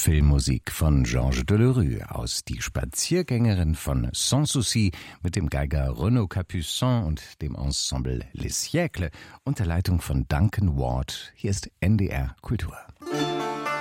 Filmmusik von Georges Delerue aus Die Spaziergängerin von Sanssouci mit dem Geiger Renaud Capuçon und dem Ensemble Les Siècles unter Leitung von Duncan Ward. Hier ist NDR Kultur.